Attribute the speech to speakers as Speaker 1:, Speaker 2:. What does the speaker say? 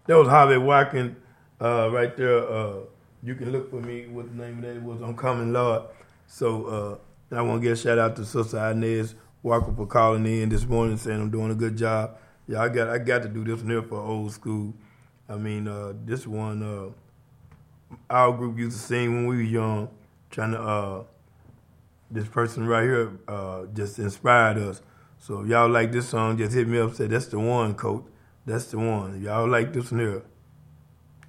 Speaker 1: That was Harvey Watkins right there. You can look for me. What the name of that was? I'm Coming Lord. So I want to give a shout out to Sister Inez Walker for calling in this morning saying I'm doing a good job. Yeah, I got to do this one here for old school. I mean, this one our group used to sing when we were young, trying to this person right here just inspired us. So if y'all like this song, just hit me up. Say that's the one, coach. That's the one. If y'all like this one here,